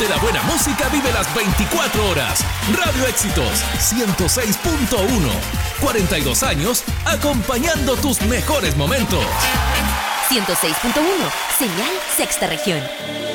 donde la buena música vive las 24 horas. Radio Éxitos 106.1. 42 años acompañando tus mejores momentos. 106.1, señal sexta región.